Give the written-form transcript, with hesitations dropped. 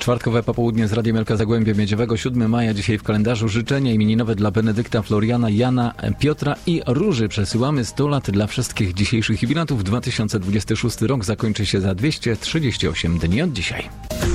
Czwartkowe popołudnie z Radiem Elka Zagłębie Miedziowego, 7 maja, dzisiaj w kalendarzu. Życzenia imieninowe dla Benedykta, Floriana, Jana, Piotra i Róży. Przesyłamy 100 lat dla wszystkich dzisiejszych jubilantów. 2026 rok zakończy się za 238 dni od dzisiaj.